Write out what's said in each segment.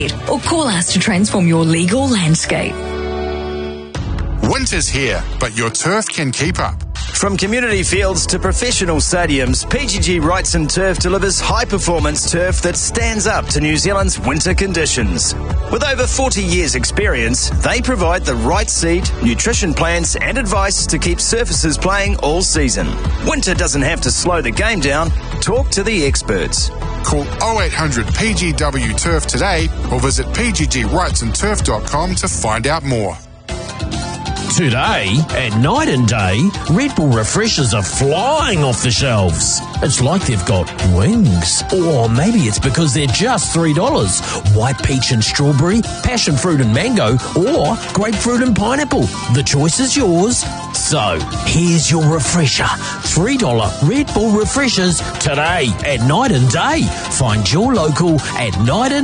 or call us to transform your legal landscape. Winter's here, but your turf can keep up. From community fields to professional stadiums, PGG Wrights and Turf delivers high-performance turf that stands up to New Zealand's winter conditions. With over 40 years' experience, they provide the right seed, nutrition plans and advice to keep surfaces playing all season. Winter doesn't have to slow the game down. Talk to the experts. Call 0800 PGW Turf today or visit pggwrightsandturf.com to find out more. Today, at Night and Day, Red Bull refreshers are flying off the shelves. It's like they've got wings. Or maybe it's because they're just $3. White peach and strawberry, passion fruit and mango, or grapefruit and pineapple. The choice is yours. So, here's your refresher. $3 Red Bull refreshers today at Night and Day. Find your local at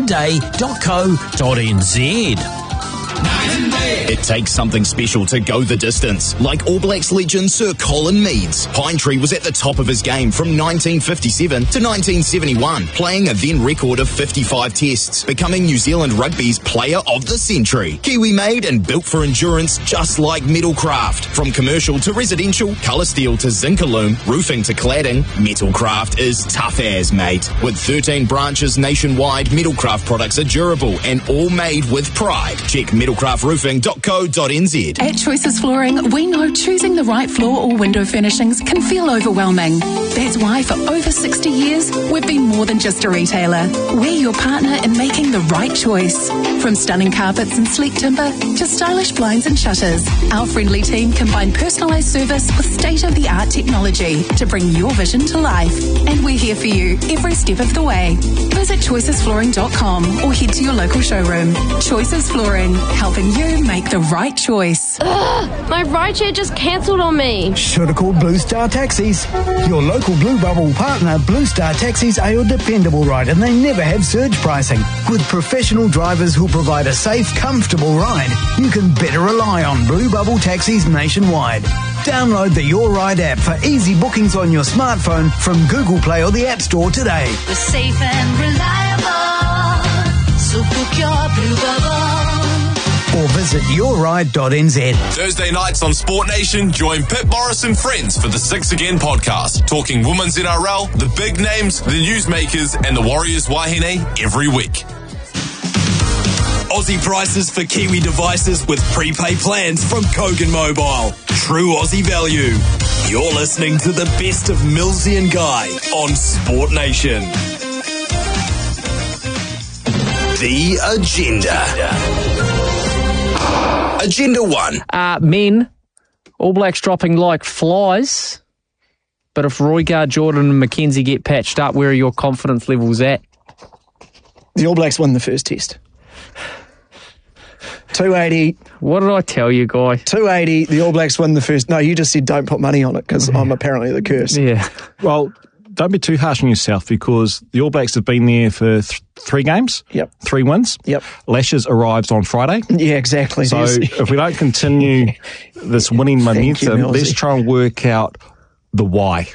nightandday.co.nz. It takes something special to go the distance. Like All Blacks legend Sir Colin Meads. Pinetree was at the top of his game from 1957 to 1971, playing a then record of 55 tests, becoming New Zealand Rugby's Player of the Century. Kiwi made and built for endurance, just like Metalcraft. From commercial to residential, colour steel to Zincalume, roofing to cladding, Metalcraft is tough as, mate. With 13 branches nationwide, Metalcraft products are durable and all made with pride. Check metalcraftroofing.co.nz. At Choices Flooring, we know choosing the right floor or window furnishings can feel overwhelming. That's why for over 60 years, we've been more than just a retailer. We're your partner in making the right choice. From stunning carpets and sleek timber to stylish blinds and shutters, our friendly team combine personalised service with state-of-the-art technology to bring your vision to life. And we're here for you every step of the way. Visit choicesflooring.com or head to your local showroom. Choices Flooring, helping you make the right choice. Ugh, my rideshare just cancelled on me. Should have called Blue Star Taxis. Your local Blue Bubble partner, Blue Star Taxis, are your dependable ride, and they never have surge pricing. With professional drivers who'll provide a safe, comfortable ride, you can better rely on Blue Bubble Taxis nationwide. Download the Your Ride app for easy bookings on your smartphone from Google Play or the App Store today. We're safe and reliable, so book your Blue Bubble. Or visit yourride.nz. Thursday nights on Sport Nation, join Pip Morris and friends for the 6 Again podcast, talking women's NRL, the big names, the newsmakers, and the Warriors Wahine every week. Aussie prices for Kiwi devices with prepaid plans from Kogan Mobile. True Aussie value. You're listening to the best of Millsy and Guy on Sport Nation. The Agenda. Agenda 1. Men, All Blacks dropping like flies. But if Roigard, Jordan and McKenzie get patched up, where are your confidence levels at? The All Blacks win the first test. 280. What did I tell you, Guy? 280, the All Blacks win the first. No, you just said don't put money on it because I'm apparently the curse. Yeah. Well, don't be too harsh on yourself because the All Blacks have been there for 3 games. Yep. 3 wins. Yep. Lashes arrives on Friday. Yeah, exactly. So if we don't continue this winning momentum, let's try and work out the why.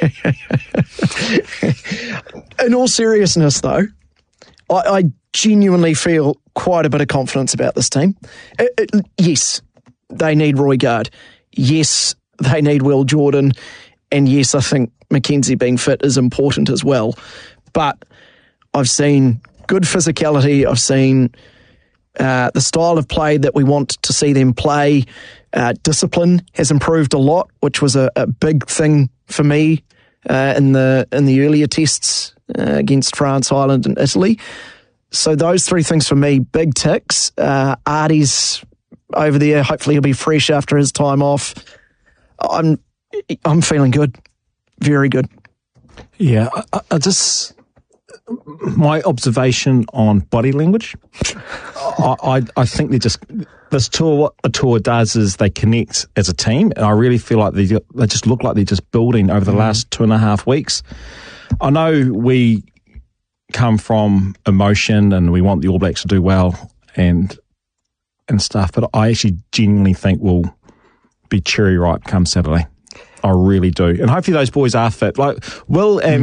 In all seriousness, though, I genuinely feel quite a bit of confidence about this team. Yes, they need Roigard. Yes, they need Will Jordan. And yes, I think McKenzie being fit is important as well. But I've seen good physicality. I've seen the style of play that we want to see them play. Discipline has improved a lot, which was a big thing for me in the earlier tests against France, Ireland and Italy. So those 3 things for me, big ticks. Artie's over there. Hopefully he'll be fresh after his time off. I'm feeling good. Very good. Yeah, I just... My observation on body language, I think they just... This tour, what a tour does is they connect as a team, and I really feel like they just look like they're just building over the last 2.5 weeks. I know we come from emotion and we want the All Blacks to do well and stuff, but I actually genuinely think we'll be cherry ripe come Saturday. I really do. And hopefully those boys are fit. Like Will and